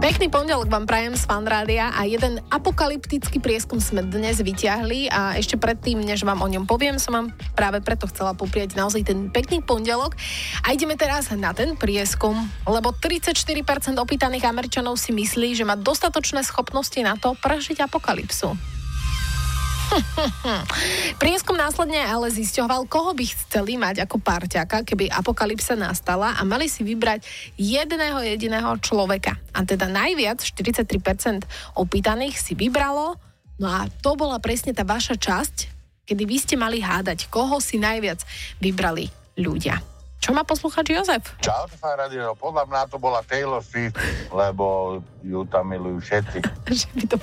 Pekný pondelok vám prajem z Fanrádia a jeden apokalyptický prieskum sme dnes vyťahli a ešte predtým, než vám o ňom poviem, som vám práve preto chcela poprieť naozaj ten pekný pondelok. A ideme teraz na ten prieskum, lebo 34% opýtaných Američanov si myslí, že má dostatočné schopnosti na to prežiť apokalypsu. Prieskum následne ale zisťoval, koho by chceli mať ako parťaka, keby apokalypsa nastala, a mali si vybrať jedného jediného človeka. A teda najviac, 43% opýtaných si vybralo, no a to bola presne tá vaša časť, kedy vy ste mali hádať, koho si najviac vybrali ľudia. Čo má posluchač Jozef? Čaute, Fanrádio, podľa mňa to bola Taylor Swift, lebo ju tam milujú všetci. Že by to